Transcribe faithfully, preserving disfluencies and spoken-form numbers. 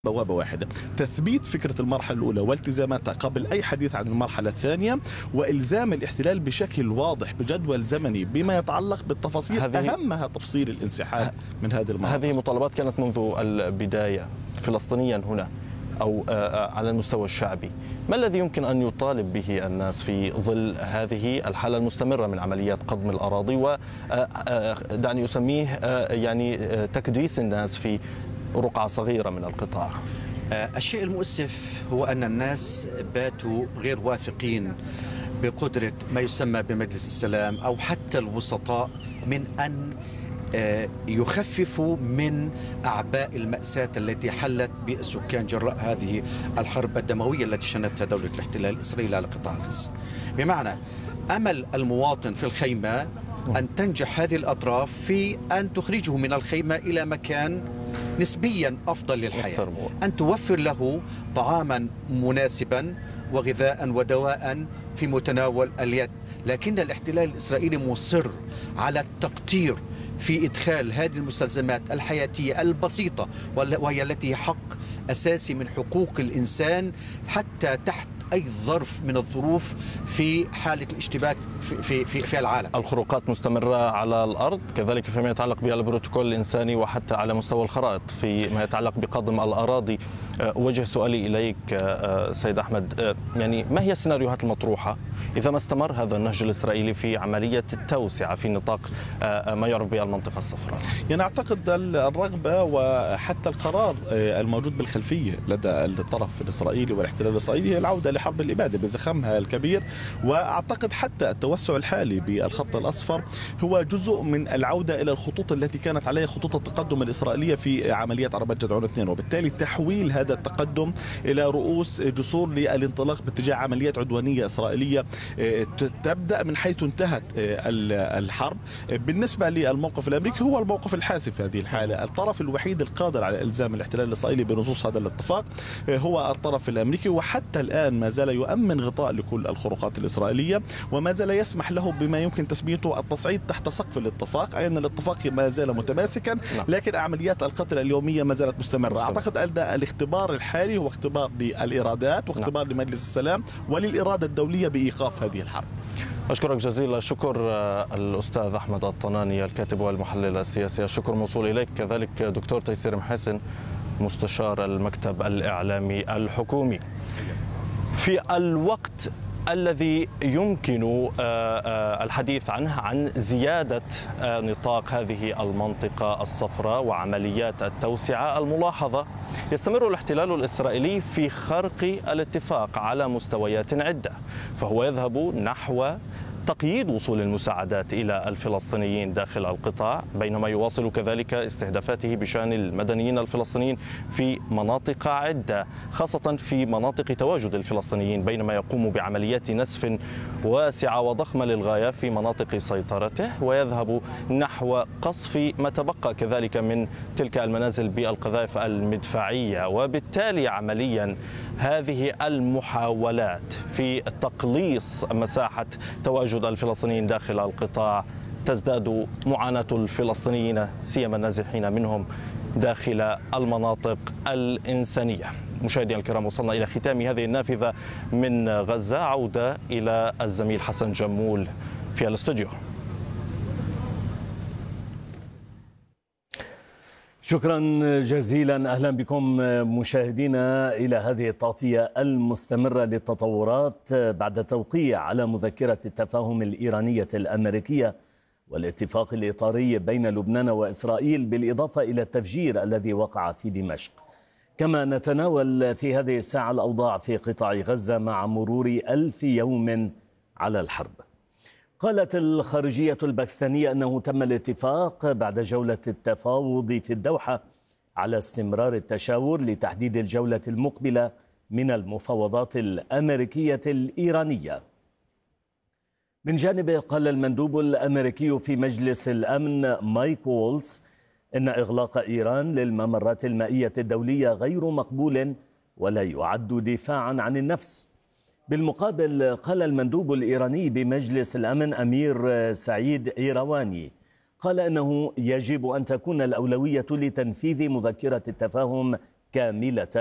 بوابة واحدة، تثبيت فكرة المرحلة الأولى والتزاماتها قبل أي حديث عن المرحلة الثانية، وإلزام الاحتلال بشكل واضح بجدول زمني بما يتعلق بالتفاصيل أهمها تفصيل الانسحاب من هذه المناطق. هذه مطالبات كانت منذ البداية فلسطينيا هنا أو على المستوى الشعبي. ما الذي يمكن أن يطالب به الناس في ظل هذه الحالة المستمرة من عمليات قضم الأراضي ودعني أسميه يعني تكديس الناس في رقعة صغيرة من القطاع؟ الشيء المؤسف هو أن الناس باتوا غير واثقين بقدرة ما يسمى بمجلس السلام أو حتى الوسطاء من أن يخففوا من أعباء المأساة التي حلت بالسكان جراء هذه الحرب الدموية التي شنتها دولة الاحتلال الإسرائيلي على قطاع غزة. بمعنى أمل المواطن في الخيمة أن تنجح هذه الأطراف في أن تخرجه من الخيمة إلى مكان نسبيا أفضل للحياة، أن توفر له طعاما مناسبا وغذاء ودواء في متناول اليد. لكن الاحتلال الإسرائيلي مصر على التقطير في إدخال هذه المستلزمات الحياتية البسيطة وهي التي حق أساسي من حقوق الإنسان حتى تحت أي ظرف من الظروف في حالة الاشتباك في, في, في, في العالم. الخروقات مستمرة على الأرض كذلك فيما يتعلق بالبروتوكول الإنساني وحتى على مستوى الخرائط فيما يتعلق بقضم الأراضي. وجه سؤالي إليك سيد أحمد، يعني ما هي السيناريوهات المطروحة إذا ما استمر هذا النهج الإسرائيلي في عملية التوسعة في نطاق ما يعرف بالمنطقة الصفراء؟ يعني أعتقد الرغبة وحتى القرار الموجود بالخلفية لدى الطرف الإسرائيلي والاحتلال الإسرائيلي هي العودة لحرب الإبادة بزخمها الكبير، وأعتقد حتى التوسع الحالي بالخط الأصفر هو جزء من العودة إلى الخطوط التي كانت عليها خطوط التقدم الإسرائيلية في عمليات عربات جدعون اثنين، وبالتالي تحويل هذا التقدم إلى رؤوس جسور للانطلاق باتجاه عمليات عدوانية إسرائيلية تبدأ من حيث انتهت الحرب. بالنسبة للموقف الأمريكي هو الموقف الحاسم في هذه الحالة، الطرف الوحيد القادر على إلزام الاحتلال الإسرائيلي بنصوص هذا الاتفاق هو الطرف الأمريكي، وحتى الآن ما زال يؤمن غطاء لكل الخروقات الإسرائيلية وما زال يسمح له بما يمكن تسميته التصعيد تحت سقف الاتفاق، أي أن الاتفاق ما زال متماسكا لكن عمليات القتل اليومية ما زالت مستمرة. أعتقد أن الاختبار الحالي هو اختبار للإرادات واختبار نعم. لمجلس السلام وللإرادة الدولية بإيقاف هذه الحرب. أشكرك جزيل الشكر الأستاذ أحمد الطناني الكاتب والمحلل السياسي، الشكر موصول إليك. كذلك دكتور تيسير محسن مستشار المكتب الإعلامي الحكومي. في الوقت الذي يمكن الحديث عنه عن زيادة نطاق هذه المنطقة الصفراء وعمليات التوسعة الملاحظة، يستمر الاحتلال الإسرائيلي في خرق الاتفاق على مستويات عدة، فهو يذهب نحو تقييد وصول المساعدات إلى الفلسطينيين داخل القطاع، بينما يواصل كذلك استهدافاته بشأن المدنيين الفلسطينيين في مناطق عدة، خاصة في مناطق تواجد الفلسطينيين، بينما يقوم بعمليات نسف واسعة وضخمة للغاية في مناطق سيطرته، ويذهب نحو قصف ما تبقى كذلك من تلك المنازل بالقذائف المدفعية. وبالتالي عمليا هذه المحاولات في تقليص مساحة تواجد الفلسطينيين داخل القطاع تزداد معاناة الفلسطينيين سيما النازحين منهم داخل المناطق الإنسانية. مشاهدينا الكرام، وصلنا إلى ختام هذه النافذة من غزة. عودة إلى الزميل حسن جمول في الاستوديو. شكرا جزيلا. أهلا بكم مشاهدينا إلى هذه التغطية المستمرة للتطورات بعد توقيع على مذكرة التفاهم الإيرانية الأمريكية والاتفاق الإطاري بين لبنان وإسرائيل، بالإضافة إلى التفجير الذي وقع في دمشق. كما نتناول في هذه الساعة الأوضاع في قطاع غزة مع مرور ألف يوم على الحرب. قالت الخارجية الباكستانية أنه تم الاتفاق بعد جولة التفاوض في الدوحة على استمرار التشاور لتحديد الجولة المقبلة من المفاوضات الأمريكية الإيرانية. من جانب قال المندوب الأمريكي في مجلس الأمن مايك وولز إن إغلاق إيران للممرات المائية الدولية غير مقبول ولا يعد دفاعا عن النفس. بالمقابل قال المندوب الإيراني بمجلس الأمن أمير سعيد إيرواني قال أنه يجب أن تكون الأولوية لتنفيذ مذكرة التفاهم كاملة